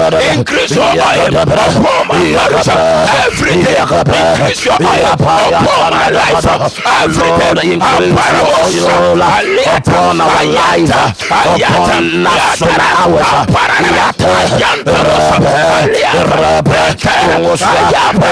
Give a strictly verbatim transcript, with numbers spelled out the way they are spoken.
Increase your oil upon my marriage. Every day, increase your oil upon my life. Every day, increase your oil upon our life, upon national hours.